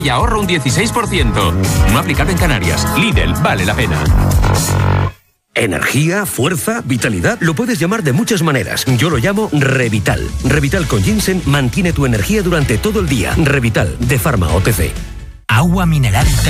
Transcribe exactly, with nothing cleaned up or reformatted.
y ahorra un dieciséis por ciento. No aplicado en Canarias. Lidl, vale la pena. Energía, fuerza, vitalidad, lo puedes llamar de muchas maneras. Yo lo llamo Revital. Revital con ginseng mantiene tu energía durante todo el día. Revital, de Pharma O T C. Agua mineral